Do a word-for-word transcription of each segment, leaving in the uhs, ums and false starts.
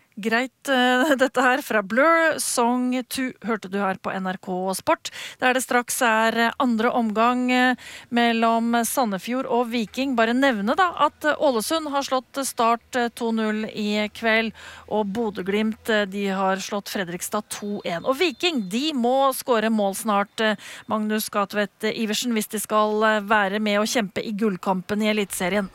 Greit, uh, dette her fra Blur, Song to hørte du her på N R K Sport, der det straks er andre omgang uh, mellom Sandefjord og Viking. Bare nevne da at Ålesund har slått Start uh, to null i kveld, og Bodø/Glimt uh, de har slått Fredrikstad to en. Og Viking, de må skåre mål snart, uh, Magnus Gatvedt Iversen, hvis de skal uh, være med og kjempe i gullkampen i Eliteserien.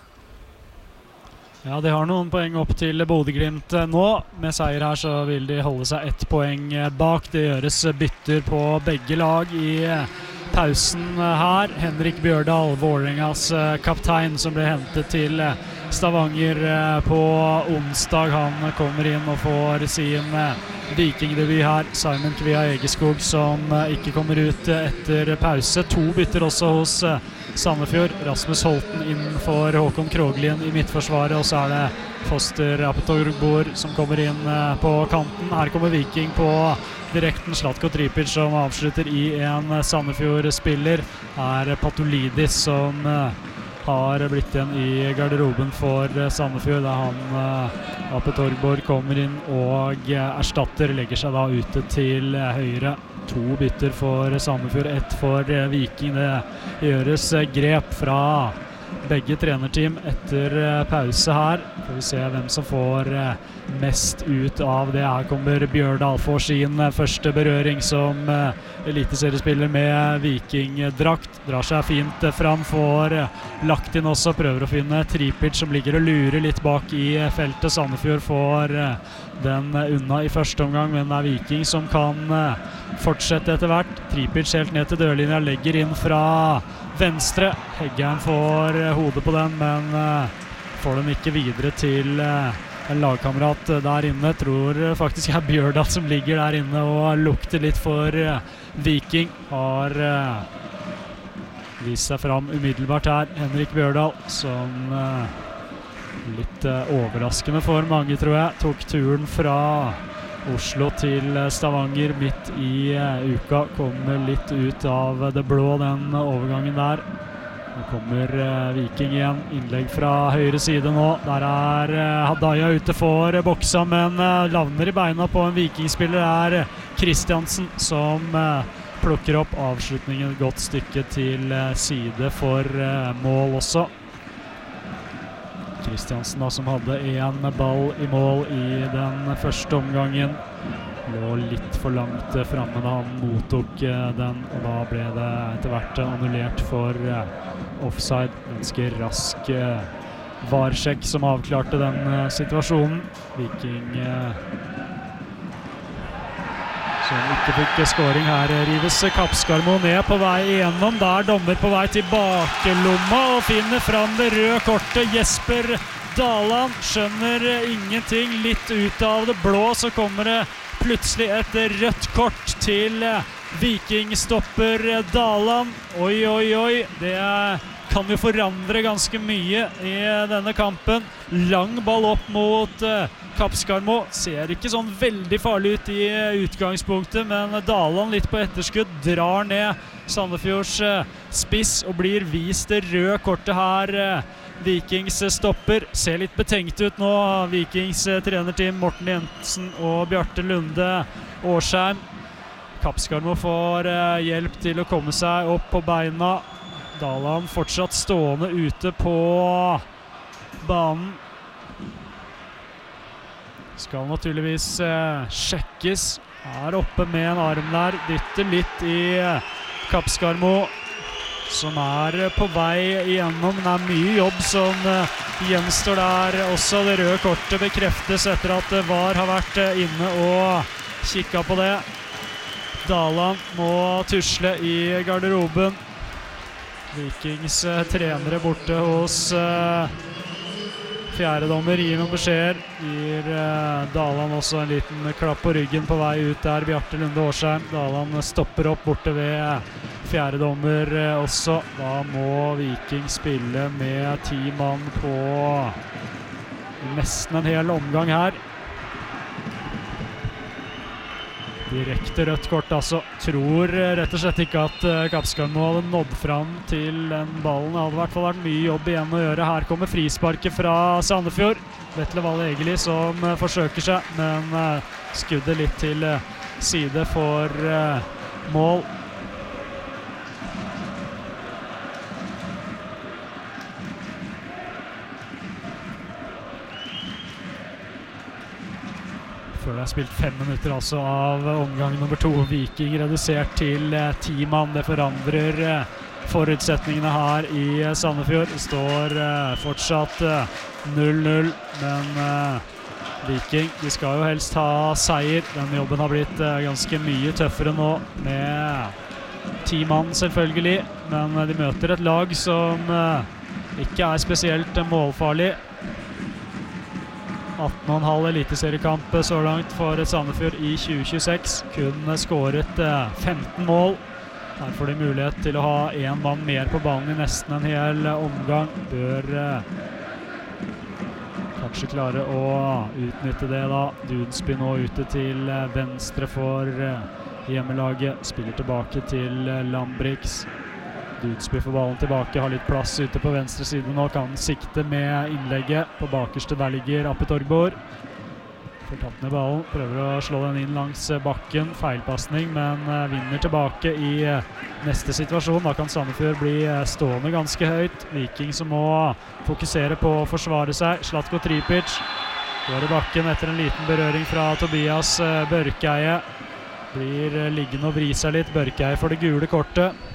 Ja, de har noen poeng opp til Bodø/Glimt nå. Med seier her så vil de holde seg ett poeng bak. Det gjøres bytter på begge lag i pausen her. Henrik Bjørdal, Vålerengas kaptein, som ble hentet til Stavanger på onsdag. Han kommer inn og får sin vikingdebut her. Simon Kvia Egeskog som ikke kommer ut etter pause. To bytter også hos Sandefjord. Rasmus Holten inn for Håkon Kroglien i midtforsvaret, og så er det Foster Apetogbor som kommer inn på kanten. Her kommer Viking på direkten. Zlatko Tripic som avslutter i en Sandefjord-spiller. Her er Patolidis som har blitt igjen i garderoben for Sandefjord, da han Apetogbor kommer inn og erstatter, legger seg da ute til høyre. To bytter for Sandefjord, ett for Viking. Det gjøres grep fra begge trenerteam etter pause her. Får vi se hvem som får mest ut av det. Her kommer Bjørdal, får sin første berøring som eliteseriespiller med Vikingdrakt. Drar seg fint fram, får lagt inn også, prøver å finne Tripic som ligger og lurer litt bak i feltet. Sandefjord får den unna i første omgang, men det er Viking som kan fortsette etter hvert. Tripic helt ned til dørlinja, legger inn fra venstre. Heggern får hodet på den, men får den ikke videre til en lagkamerat der inne. Tror faktisk det er Bjørdal som ligger der inne og lukter litt for Viking. Har vist seg fram umiddelbart her. Henrik Bjørdal, som litt overraskende for mange, tror jeg, tok turen fra Oslo til Stavanger midt i uka. Kommer litt ut av det blå, den overgangen der. Nå kommer Viking igjen. Innlegg fra høyre side nå. Der er Hadaya ute for boksa, men lander i beina på en Vikingspiller. Det er Kristiansen som plukker opp avslutningen. Et godt stykke til side for mål også. Kristiansen da, som hadde en ball i mål i den første omgangen. Lå litt for langt fremme da han mottok den, og da ble det etter hvert annullert for offside. Ganske rask varsjekk som avklarte den situasjonen. Viking som ikke fikk scoring her. Rives Kapskarmo ned på vei igjennom. Der dommer på vei tilbake lomma og finner fram det røde kortet. Jesper Daland skjønner ingenting. Litt ut av det blå så kommer det plutselig et rødt kort til Vikingstopper Daland. Oi, oi, oi. Det kan jo forandre ganske mye i denne kampen. Lang ball opp mot Kapskarmo. Ser ikke sånn veldig farlig ut i utgangspunktet, men Daland litt på etterskudd, drar ned Sandefjords spiss og blir vist det røde kortet her. Vikings stopper. Ser litt betenkt ut nå. Vikings trenerteam Morten Jensen og Bjarte Lunde Årsheim. Kapskarmo får hjelp til å komme seg opp på beina. Daland fortsatt stående ute på banen. Skal naturligvis eh, sjekkes. Er oppe med en arm der. Dytter litt i eh, Kapskarmo, som er på vei igjennom. Det er mye jobb som eh, gjenstår der. Også det røde kortet bekreftes etter at V A R har vært eh, inne og kikket på det. Daland må tusle i garderoben. Vikings eh, trenere borte hos eh, fjerdedommer gir noen beskjeder. Gir eh, Daland også en liten klapp på ryggen på vei ut der. Bjarte Lunde Årsheim. Daland stopper opp borte ved fjerdedommer eh, også. Da må Viking spille med ti mann på nesten en hel omgang her. Direkte rødt kort, altså. Tror rett og slett ikke at Kapskarmo hadde nådd fram til den ballen. Det hadde i hvert fall vært mye jobb igjen å gjøre. Her kommer frisparket fra Sandefjord. Vetle Valle Egeli som forsøker seg, men skuddet litt til side for mål. Før det er spilt fem minutter altså av omgang nummer to. Viking redusert til eh, ti mann. Det forandrer eh, forutsetningene her i eh, Sandefjord. Det står eh, fortsatt null null, men eh, Viking, de skal jo helst ha seier. Denne jobben har blitt eh, ganske mye tøffere nå, med ti mann selvfølgelig. Men eh, de møter et lag som eh, ikke er spesielt eh, målfarlig. atten og en halv eliteseriekamp så langt for Sandefjord i tjue tjueseks. Kun skåret femten mål. Her får de mulighet til å ha en mann mer på banen i nesten en hel omgang. Bør eh, kanskje klare å utnytte det da. Dunsby nå ute til venstre for eh, hjemmelaget. Spiller tilbake til eh, Lambrix. Dunsby får ballen tilbake, har litt plass ute på venstre side nå, kan sikte med innlegget. På bakerste der ligger Appe Torgborg. Får tatt ned ballen, prøver å slå den inn langs bakken. Feilpassning, men vinner tilbake i neste situasjon. Da kan Sandefjord bli stående ganske høyt. Viking som må fokusere på å forsvare seg. Zlatko Tripic går i bakken etter en liten berøring fra Tobias Børkeie. Blir liggende og vri seg litt. Børkeie får det gule kortet.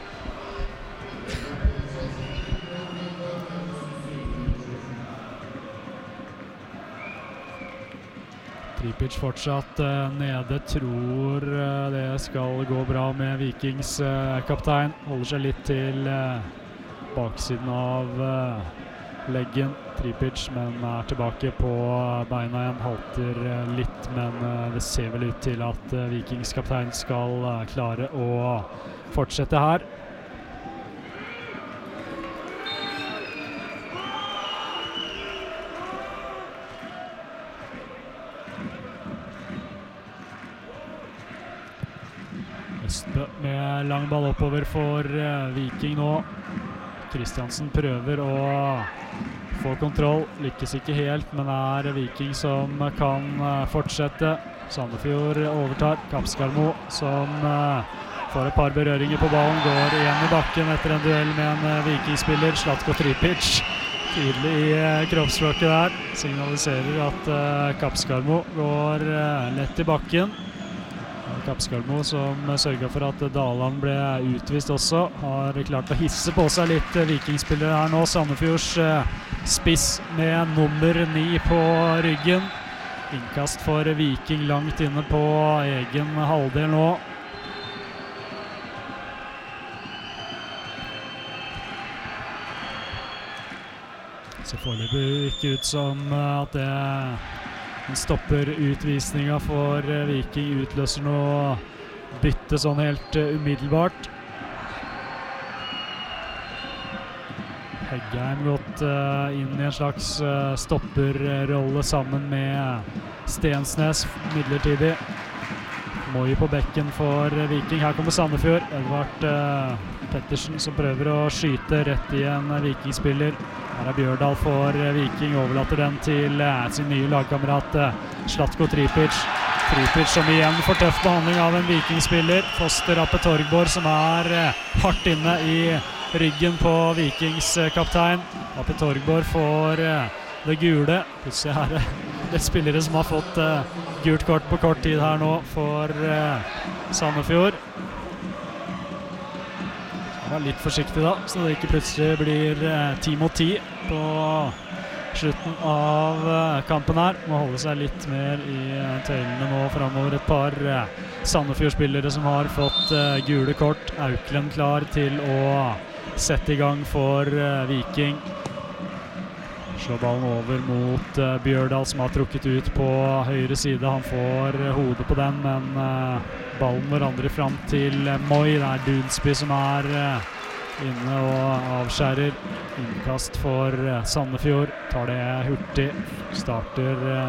Tripic fortsatt uh, nede, tror uh, det skal gå bra med Vikings uh, kaptein. Holder seg litt til uh, baksiden av uh, leggen. Tripic, men er tilbake på uh, beina igjen. Halter uh, litt, men uh, det ser vel ut til at uh, Vikings kaptein skal uh, klare å fortsette her. Med lang ball oppover for uh, Viking nå. Kristiansen prøver å få kontroll. Lykkes ikke helt, men er Viking som kan uh, fortsette. Sandefjord overtar. Kapskarmo som uh, får et par berøringer på ballen. Går igjen i bakken etter en duell med en uh, Vikingspiller. Zlatko Tripic. Tydelig i uh, kroppsspråket der. Signaliserer at uh, Kapskarmo går uh, lett i bakken. Kapskarmo som sørget for at Daland ble utvist også, har klart å hisse på seg litt Vikingspillere her nå. Sandefjords spiss med nummer ni på ryggen. Innkast for Viking langt inne på egen halvdel nå. Så foreløpig ikke ut som at det stopper utvisninga for Viking, utløser noe bytte sånn helt uh, umiddelbart. Heggheim gått uh, inn i en slags uh, stopperrolle sammen med Stensnes midlertidig. Moi på bekken for Viking. Her kommer Sandefjord. Edvard uh, Pettersen som prøver å skyte rett i en Vikingspiller. Her er Bjørdal for Viking, overlater den til uh, sin nye lagkamerat uh, Zlatko Tripic. Tripic som igjen får tøff behandling av en Vikingspiller. Foster Appe Torgborg som er uh, hardt inne i ryggen på Vikings uh, kaptein. Appe Torgborg får uh, det gule. Plutselig er det et spillere som har fått uh, gult kort på kort tid her nå for uh, Sandefjord. Var litt forsiktig da, så det ikke plutselig blir eh, ti mot ti på slutten av eh, kampen her. Må holde seg litt mer i eh, tøylene nå fremover. Et par eh, Sandefjord-spillere som har fått eh, gule kort. Auklend klar til å sette i gang for eh, Viking. Slår ballen over mot eh, Bjørdal som har trukket ut på høyre side. Han får eh, hodet på den, men eh, ballen når andre frem til eh, Moi. Det er Dunsby som er eh, inne og avskjærer. Innkast for eh, Sandefjord. Tar det hurtig. Starter eh,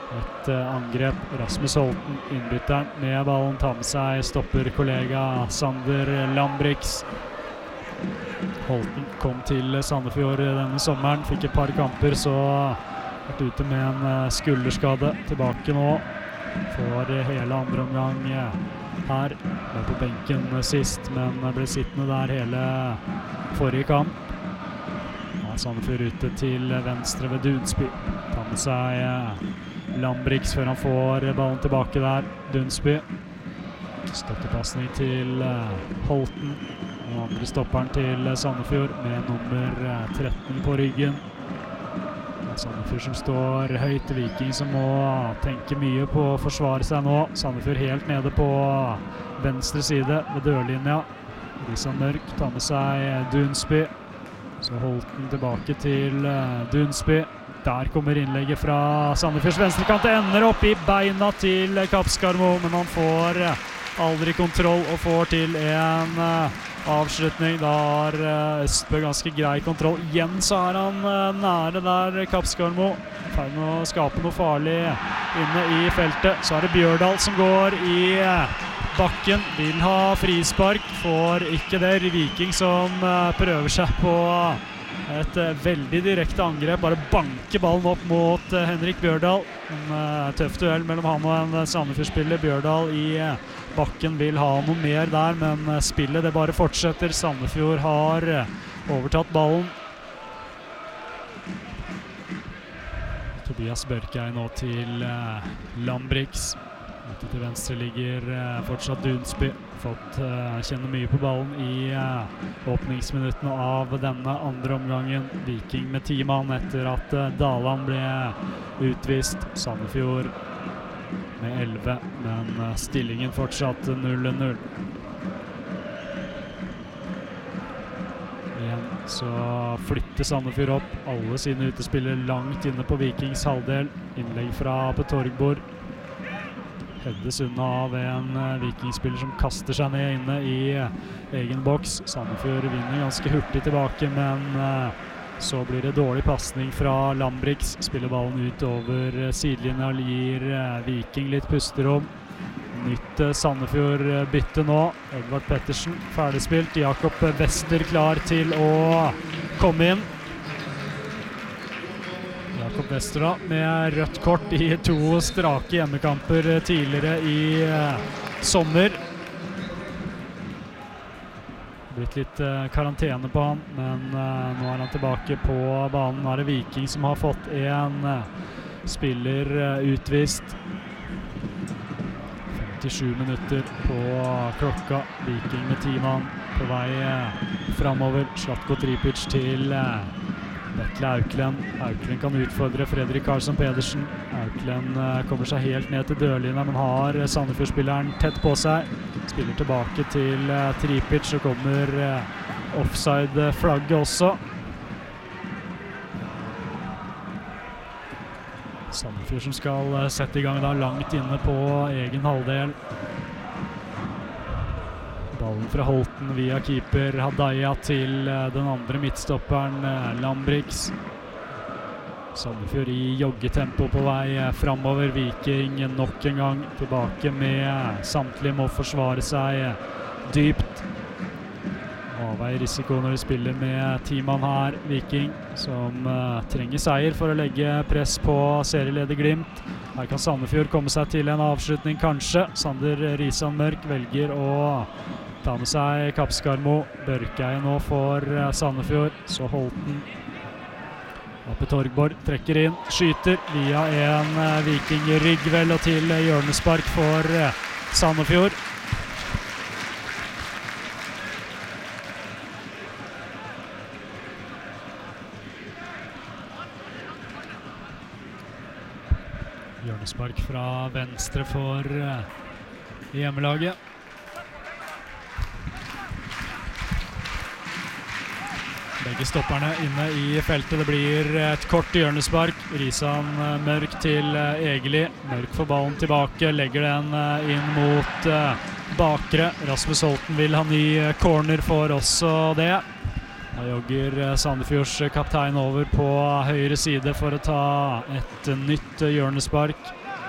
Et uh, angrep, Rasmus Holten, innbytteren med ballen, tar med seg, stopper kollega Sander Lambrix. Holten kom til Sandefjord denne sommeren, fikk et par kamper, så vært ute med en uh, skulderskade, tilbake nå. Får hele andre omgang her, var på benken sist, men ble sittende der hele forrige kamp. Ja, Sandefjord ute til venstre ved Dunsby, tar med seg uh, Lambrix før han får ballen tilbake der, Dunsby. Støttepassning til uh, Holten, den andre stopperen til Sandefjord med nummer uh, tretten på ryggen. Sandefjord som står høyt, Viking som må tenke mye på å forsvare seg nå. Sandefjord helt nede på venstre side ved dørlinja. Risan Mørk tar med seg Dunsby. Så Holten tilbake til uh, Dunsby. Der kommer innlegget fra Sandefjords venstrekant. Det ender opp i beina til Kapskarmo, men han får aldri kontroll og får til en uh, avslutning. Da har uh, Østbø ganske grei kontroll. Igjen så er han uh, nære der, Kapskarmo. Ferdig med å skape noe farlig inne i feltet. Så er det Bjørdal som går i uh, bakken. Vil ha frispark, får ikke det. Viking som uh, prøver seg på et uh, veldig direkte angrep, bare banker ballen opp mot uh, Henrik Bjørdal. En uh, tøff duell mellom han og en uh, Sandefjord-spiller. Bjørdal i uh, bakken vil ha noe mer der, men uh, spillet det bare fortsetter. Sandefjord har uh, overtatt ballen. Tobias Børkei nå til uh, Lambrix. Ute til venstre ligger uh, fortsatt Dunsby. Fått uh, kjenne mye på ballen i uh, åpningsminuttene av denne andre omgangen. Viking med ti mann etter at uh, Daland ble utvist. Sandefjord med elleve, men uh, stillingen fortsatt null null. Igjen så flytter Sandefjord opp alle sine utespillere langt inne på Vikings halvdel. Innlegg fra Petorgbor. Heddes unna av en uh, Vikingspiller som kaster seg ned inne i uh, egen boks. Sandefjord vinner ganske hurtig tilbake, men uh, så blir det dårlig passning fra Lambrix. Spiller ballen ut over uh, sidelinja, gir uh, Viking litt pusterom. Nytt uh, Sandefjord uh, bytte nå. Edvard Pettersen ferdigspilt. Jakob Wester klar til å komme inn. Jakob Wester da, med rødt kort i to strake hjemmekamper tidligere i eh, sommer. Blitt litt eh, karantene på han, men eh, nå er han tilbake på banen. Nå er det Viking som har fått en eh, spiller eh, utvist. femtisju minutter på klokka. Viking med ti mann på vei eh, fremover. Slatko Tripic til eh, Vetle Auklend. Auklend kan utfordre Fredrik Karlsson Pedersen. Auklend uh, kommer seg helt ned til dørlinja, men har uh, Sandefjord-spilleren tett på seg. Spiller tilbake til uh, Tripic, og kommer uh, offside-flagget også. Sandefjord som skal uh, sette i gang da, langt inne på egen halvdel. Ballen fra Holten via keeper Hadaya til uh, den andre midtstopperen uh, Lambrix. Sandefjord i joggetempo på vei uh, fremover. Viking nok en gang tilbake med uh, samtlige må forsvare seg uh, dypt. Avvei risiko når de spiller med ti mann her. Viking som uh, trenger seier for å legge press på serieleder Glimt. Her kan Sandefjord komme seg til en avslutning kanskje. Sander Risan Mørk velger å ta med seg Kapskarmo. Børkei nå for uh, Sandefjord. Så Holten. Ape Torgborg trekker inn, skyter via en uh, Viking ryggvel og til uh, hjørnespark for uh, Sandefjord. Hjørnespark fra venstre for uh, hjemmelaget. Begge stopperne inne i feltet. Det blir et kort hjørnespark. Risan Mørk til Egeli. Mørk får ballen tilbake, legger den inn mot bakre. Rasmus Holten vil ha ny corner for også det. Da jogger Sandefjords kaptein over på høyre side for å ta et nytt hjørnespark.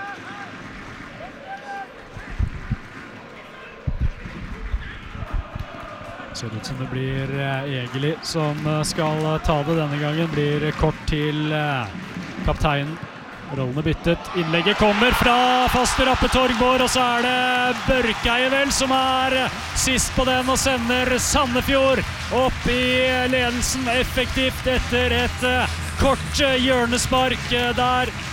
Ser ut som det blir Egeli som skal ta det denne gangen. Blir kort til kapteinen. Rollene byttet. Innlegget kommer fra Faster Appe Torgborg, og så er det Børkeie vel som er sist på den og sender Sandefjord opp i ledelsen effektivt etter et kort hjørnespark der